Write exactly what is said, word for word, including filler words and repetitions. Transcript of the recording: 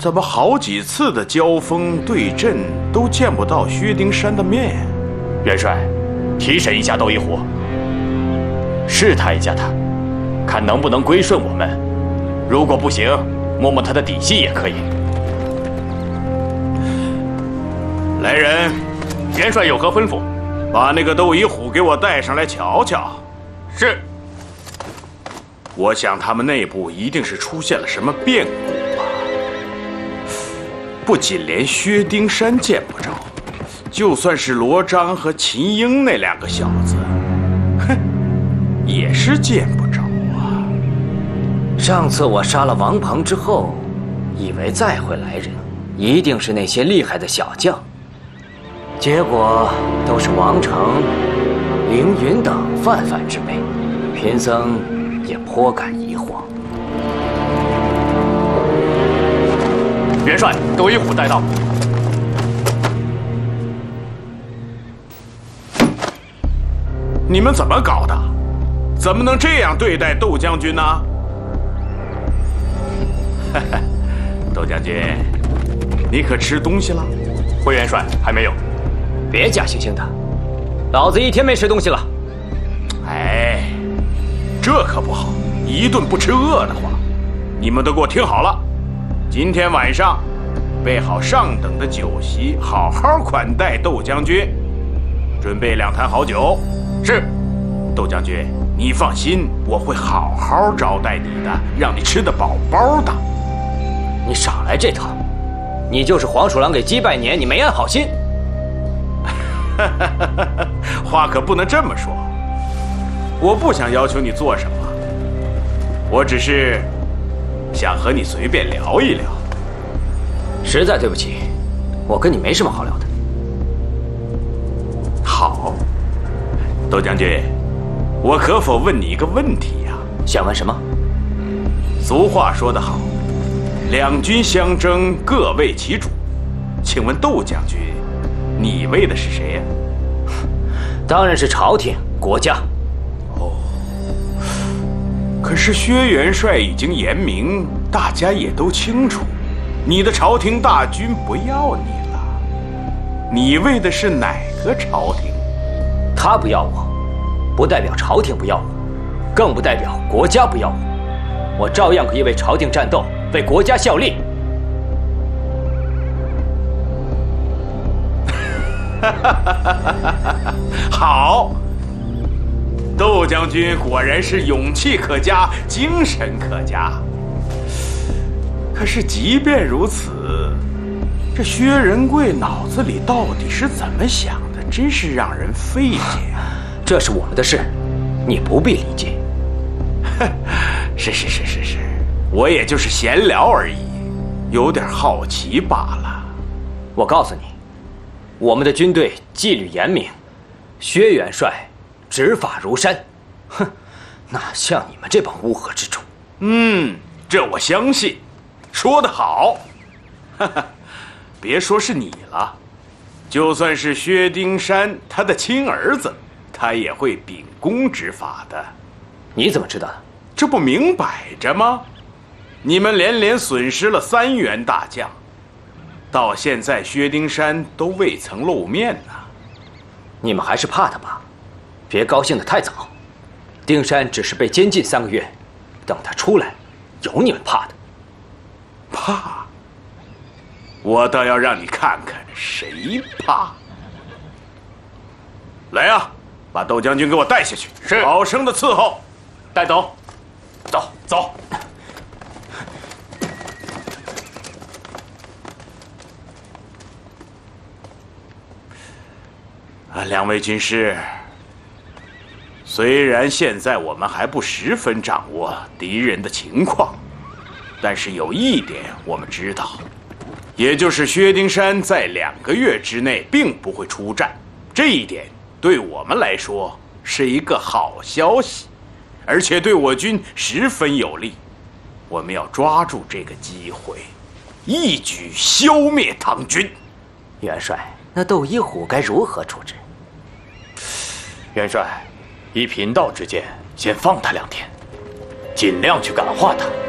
怎么好几次的交锋对阵都见不到薛丁山的面？ 元帅，提审一下窦一虎，试探一下他，看能不能归顺我们。如果不行，摸摸他的底细也可以。 来人， 元帅有何吩咐？ 把那个窦一虎给我带上来瞧瞧。 是。 我想他们内部一定是出现了什么变故吧。不仅连薛丁山见不着，就算是罗章和秦英那两个小子，哼，也是见不着啊。 上次我杀了王鹏之后，以为再会来人，一定是那些厉害的小将，结果都是王成、凌云等泛泛之辈，贫僧也颇感疑惑。 元帅，窦一虎带到。 你们怎么搞的？怎么能这样对待窦将军呢？哈哈，窦将军，你可吃东西了？ 回元帅，还没有。 别假惺惺的，老子一天没吃东西了。 哎，这可不好，一顿不吃饿得慌。你们都给我听好了，今天晚上备好上等的酒席，好好款待窦将军。准备两坛好酒。 是。 窦将军，你放心，我会好好招待你的，让你吃得饱饱的。 你少来这套，你就是黄鼠狼给鸡拜年，你没安好心。 话可不能这么说，我不想要求你做什么，我只是想和你随便聊一聊。 实在对不起，我跟你没什么好聊的。 好，窦将军，我可否问你一个问题呀？ 想问什么？ 俗话说得好，两军相争，各为其主。请问窦将军，你为的是谁呀？ 当然是朝廷、国家。 哦，可是薛元帅已经言明，大家也都清楚，你的朝廷大军不要你了。你为的是哪个朝廷？ 他不要我，不代表朝廷不要我，更不代表国家不要我。我照样可以为朝廷战斗，为国家效力。 好，窦将军果然是勇气可嘉，精神可嘉。可是即便如此，这薛仁贵脑子里到底是怎么想的，真是让人费解啊。 这是我们的事，你不必理解。 是是是是是，我也就是闲聊而已，有点好奇罢了。 我告诉你，我们的军队纪律严明，薛元帅执法如山，哼，哪像你们这帮乌合之众？ 嗯，这我相信，说得好。哈哈，别说是你了，就算是薛丁山他的亲儿子，他也会秉公执法的。 你怎么知道的？ 这不明摆着吗？你们连连损失了三员大将，到现在薛丁山都未曾露面呢。 你们还是怕他吧？别高兴得太早。丁山只是被监禁三个月，等他出来，有你们怕的？ 怕？我倒要让你看看谁怕。来呀，把窦将军给我带下去， 是， 好生的伺候。 带走，走走。 啊，两位军师，虽然现在我们还不十分掌握敌人的情况，但是有一点我们知道，也就是薛丁山在两个月之内并不会出战，这一点对我们来说是一个好消息，而且对我军十分有利。我们要抓住这个机会，一举消灭唐军。 元帅，那窦一虎该如何处置？ 元帅，以贫道之见，先放他两天，尽量去感化他。